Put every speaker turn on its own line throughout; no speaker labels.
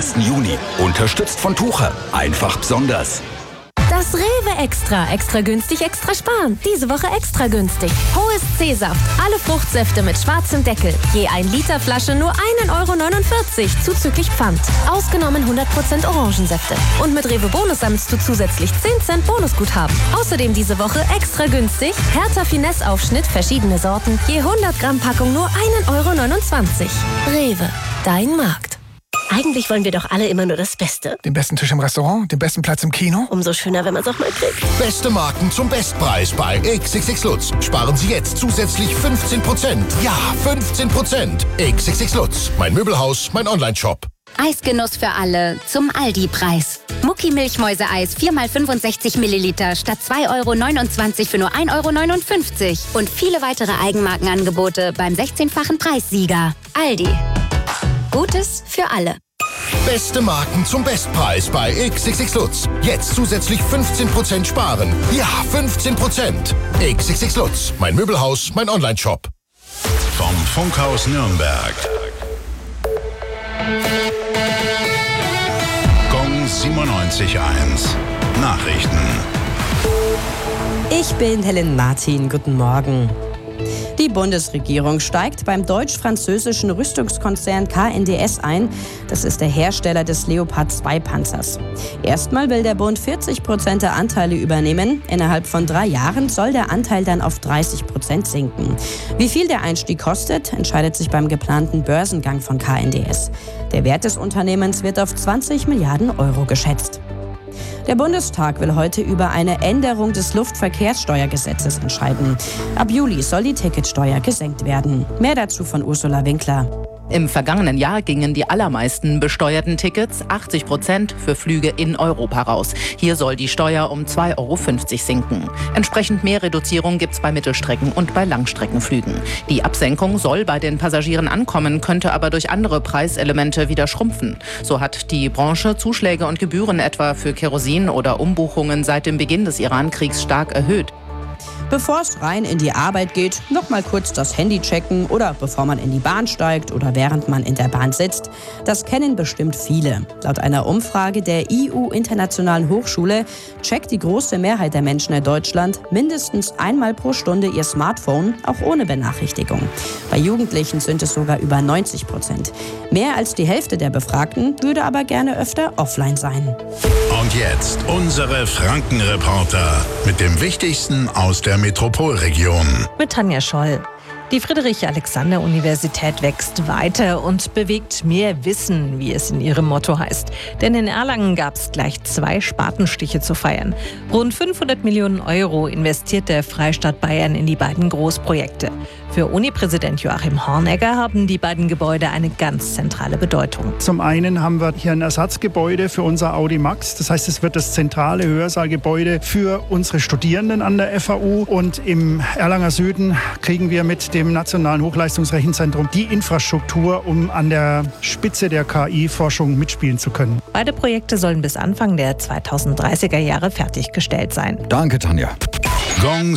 1. Juni. Unterstützt von Tucher. Einfach besonders.
Das Rewe Extra günstig, extra sparen. Diese Woche extra günstig. Hohes C-Saft, alle Fruchtsäfte mit schwarzem Deckel. Je 1 Liter Flasche nur 1,49 € zuzüglich Pfand. Ausgenommen 100% Orangensäfte. Und mit Rewe Bonus sammelst du zusätzlich 10 Cent Bonusguthaben. Außerdem diese Woche extra günstig. Hertha Finesse Aufschnitt, verschiedene Sorten. Je 100 Gramm Packung nur 1,29 €. Rewe, dein Markt.
Eigentlich wollen wir doch alle immer nur das Beste.
Den besten Tisch im Restaurant, den besten Platz im Kino.
Umso schöner, wenn man es auch mal kriegt.
Beste Marken zum Bestpreis bei XXX Lutz. Sparen Sie jetzt zusätzlich 15%. Ja, 15%. XXX Lutz. Mein Möbelhaus, mein Onlineshop.
Eisgenuss für alle zum Aldi-Preis. Mucki Milchmäuse-Eis 4x65 Milliliter statt 2,29 € für nur 1,59 € und viele weitere Eigenmarkenangebote beim 16-fachen Preissieger. Aldi. Gutes für alle.
Beste Marken zum Bestpreis bei XXX Lutz. Jetzt zusätzlich 15% sparen. Ja, 15%. XXX Lutz. Mein Möbelhaus, mein Onlineshop.
Vom Funkhaus Nürnberg. Gong 97.1. Nachrichten.
Ich bin Helen Martin. Guten Morgen. Die Bundesregierung steigt beim deutsch-französischen Rüstungskonzern KNDS ein. Das ist der Hersteller des Leopard 2 Panzers. Erstmal will der Bund 40% der Anteile übernehmen. Innerhalb von 3 Jahren soll der Anteil dann auf 30% sinken. Wie viel der Einstieg kostet, entscheidet sich beim geplanten Börsengang von KNDS. Der Wert des Unternehmens wird auf 20 Milliarden € geschätzt. Der Bundestag will heute über eine Änderung des Luftverkehrssteuergesetzes entscheiden. Ab Juli soll die Ticketsteuer gesenkt werden. Mehr dazu von Ursula Winkler.
Im vergangenen Jahr gingen die allermeisten besteuerten Tickets, 80%, für Flüge in Europa raus. Hier soll die Steuer um 2,50 € sinken. Entsprechend mehr Reduzierung gibt's bei Mittelstrecken- und bei Langstreckenflügen. Die Absenkung soll bei den Passagieren ankommen, könnte aber durch andere Preiselemente wieder schrumpfen. So hat die Branche Zuschläge und Gebühren etwa für Kerosin oder Umbuchungen seit dem Beginn des Iran-Kriegs stark erhöht.
Bevor es rein in die Arbeit geht, noch mal kurz das Handy checken oder bevor man in die Bahn steigt oder während man in der Bahn sitzt. Das kennen bestimmt viele. Laut einer Umfrage der IU-Internationalen Hochschule checkt die große Mehrheit der Menschen in Deutschland mindestens einmal pro Stunde ihr Smartphone, auch ohne Benachrichtigung. Bei Jugendlichen sind es sogar über 90%. Mehr als die Hälfte der Befragten würde aber gerne öfter offline sein.
Und jetzt unsere Frankenreporter mit dem Wichtigsten aus der Metropolregion.
Mit Tanja Scholl. Die Friedrich-Alexander-Universität wächst weiter und bewegt mehr Wissen, wie es in ihrem Motto heißt. Denn in Erlangen gab es gleich 2 Spatenstiche zu feiern. Rund 500 Millionen € investiert der Freistaat Bayern in die beiden Großprojekte. Für Uni-Präsident Joachim Hornegger haben die beiden Gebäude eine ganz zentrale Bedeutung.
Zum einen haben wir hier ein Ersatzgebäude für unser Audi Max. Das heißt, es wird das zentrale Hörsaal-Gebäude für unsere Studierenden an der FAU. Und im Erlanger Süden kriegen wir mit dem Nationalen Hochleistungsrechenzentrum die Infrastruktur, um an der Spitze der KI-Forschung mitspielen zu können.
Beide Projekte sollen bis Anfang der 2030er Jahre fertiggestellt sein.
Danke, Tanja.
Gong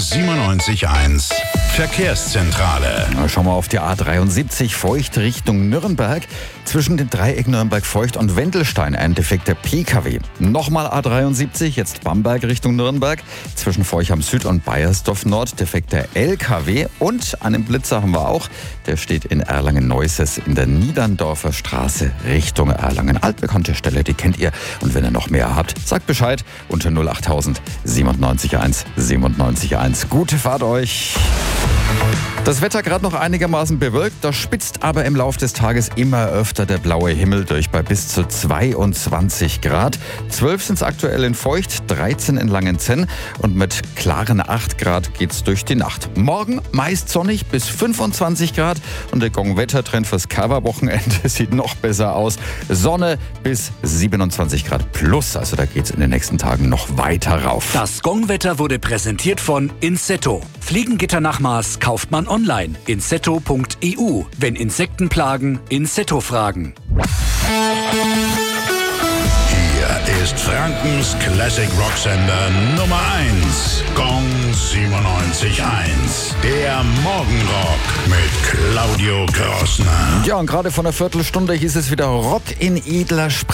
97.1. Verkehrszentrale.
Schauen wir auf die A73 Feucht Richtung Nürnberg. Zwischen den Dreiecken Nürnberg-Feucht und Wendelstein ein defekter PKW. Nochmal A73, jetzt Bamberg Richtung Nürnberg. Zwischen Feucham Süd und Baiersdorf Nord defekter LKW. Und einen Blitzer haben wir auch. Der steht in Erlangen-Neußes in der Niederndorfer Straße Richtung Erlangen. Altbekannte Stelle, die kennt ihr. Und wenn ihr noch mehr habt, sagt Bescheid unter 08000 97 97 1. Gute Fahrt euch. Das Wetter gerade noch einigermaßen bewölkt, das spitzt aber im Laufe des Tages immer öfter der blaue Himmel durch bei bis zu 22 Grad. 12 sind es aktuell in Feucht, 13 in Langenzenn und mit klaren 8 Grad geht's durch die Nacht. Morgen meist sonnig bis 25 Grad und der Gong-Wettertrend fürs Cover-Wochenende sieht noch besser aus. Sonne bis 27 Grad plus, also da geht's in den nächsten Tagen noch weiter rauf.
Das Gong-Wetter wurde präsentiert von Insetto. Fliegengitternachmaß kauft man online. Insetto.eu. Wenn Insekten plagen, Insetto fragen.
Hier ist Frankens Classic Rocksender Nummer 1. Gong 97.1. Der Morgenrock mit Claudio Krossner.
Ja, und gerade vor einer Viertelstunde hieß es wieder Rock in edler Sprache.